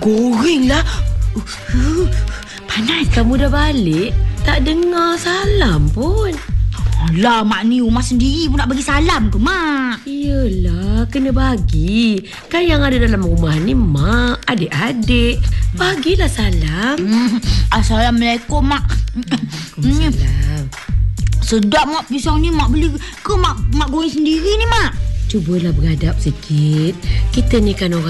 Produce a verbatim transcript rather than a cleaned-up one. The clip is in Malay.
goreng lah. Uh, panas. Kamu dah balik? Tak dengar salam pun. Alah, Mak ni rumah sendiri pun nak bagi salam ke, Mak? Yelah, kena bagi. Kan yang ada dalam rumah ni Mak, adik-adik. Bagilah salam. Hmm, Assalamualaikum, Mak. Waalaikumsalam. Sedap, Mak, pisang ni Mak beli ke Mak, Mak goreng sendiri ni, Mak? Cubalah beradab sikit. Kita ni kan orang